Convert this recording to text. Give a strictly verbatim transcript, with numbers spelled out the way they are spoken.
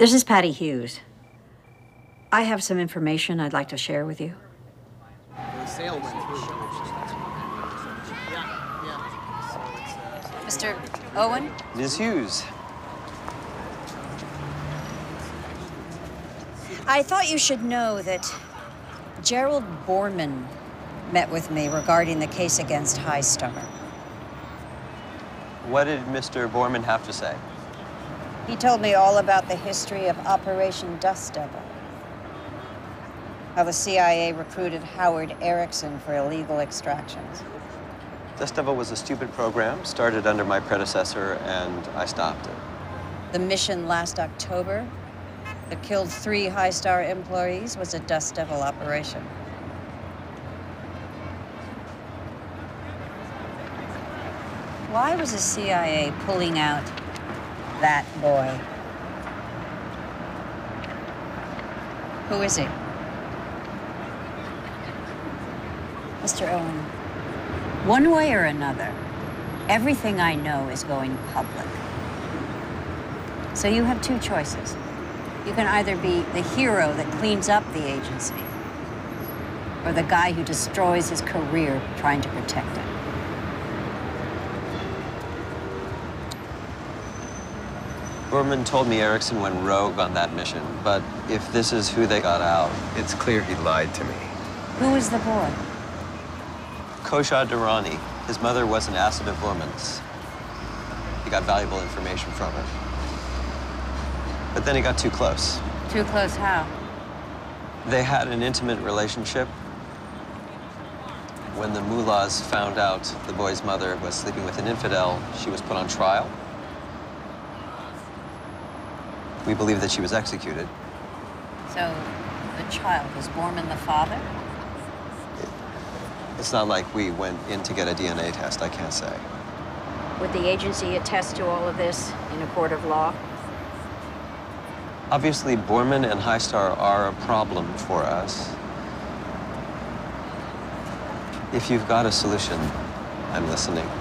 This is Patty Hughes. I have some information I'd like to share with you. The sale went through. Yeah, yeah. Mister Owen? Miz Hughes. I thought you should know that Gerald Borman met with me regarding the case against High Star. What did Mister Borman have to say? He told me all about the history of Operation Dust Devil. How the C I A recruited Howard Erickson for illegal extractions. Dust Devil was a stupid program, started under my predecessor, and I stopped it. The mission last October that killed three High Star employees was a Dust Devil operation. Why was the C I A pulling out that boy? Who is he? Mister Owen, one way or another, everything I know is going public. So you have two choices. You can either be the hero that cleans up the agency, or the guy who destroys his career trying to protect it. Borman told me Erickson went rogue on that mission, but if this is who they got out... It's clear he lied to me. Who is the boy? Kosha Durrani. His mother was an asset of Borman's. He got valuable information from her. But then he got too close. Too close how? They had an intimate relationship. When the mullahs found out the boy's mother was sleeping with an infidel, she was put on trial. We believe that she was executed. So, the child, was Borman the father? It's not like we went in to get a D N A test, I can't say. Would the agency attest to all of this in a court of law? Obviously, Borman and High Star are a problem for us. If you've got a solution, I'm listening.